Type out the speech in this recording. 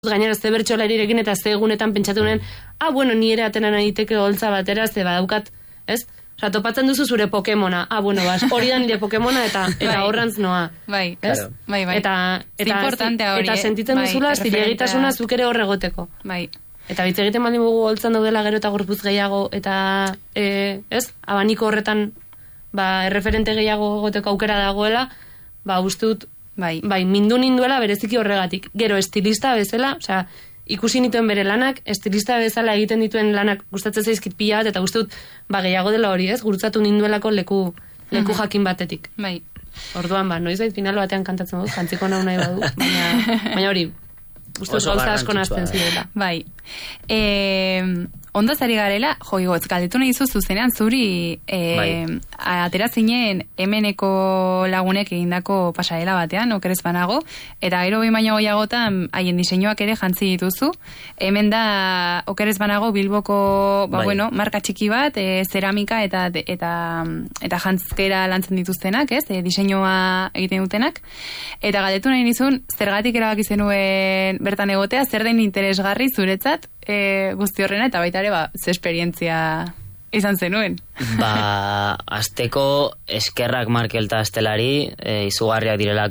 gainera ze bertsolarirekin eta ze egunetan pentsatu nuen, bueno, ni ere atena nahiteke holtza batera, ze badaukat, ez? Osa, topatzen duzu zure Pokemona. Bueno, hori da nire Pokemona eta horrantz noa. Bai, ez? Bai. Eta hori, sentitzen duzula, zilegitasuna zuk ere hor egoteko. Bai. Eta bitz egiten baldin bugu holtzan daudela gero eta gorputz gehiago, eta, ez? Abaniko horretan, erreferente gehiago egoteko aukera dagoela, uste dut, bai, mindu ninduela bereziki horregatik. Gero, estilista bezala, osea, ikusi nituen bere lanak, estilista bezala egiten dituen lanak gustatzen zaizkit pila bat, eta uste dut, gehiago dela hori, ez? Gurutzatu ninduelako leku jakin batetik. Bai. Orduan, noiz bait final batean kantatzen dut, jantziko nahi nahi badu, baina hori, uste dut gauza asko nazten zidela. Bai. Ondo zari garela, igotz, galdetu nahi izu zuzenean zuri atera zinen hemeneko lagunek egindako pasarela batean, okerez banago, eta gero behin baino goiagotan haien diseinuak ere jantzi dituzu. Hemen da, okerez banago, Bilboko, marka txiki bat, zeramika eta jantzkera lantzen dituztenak, ez? Diseinua egiten dutenak. Eta galdetu nahi nizun, zergatik erabaki zenuen bertan egotea, zer den interesgarri zuretzat, guzti horrena, eta baita ere, ze esperientzia izan zenuen. Azteko eskerrak Markel eta Estelari, izugarriak direla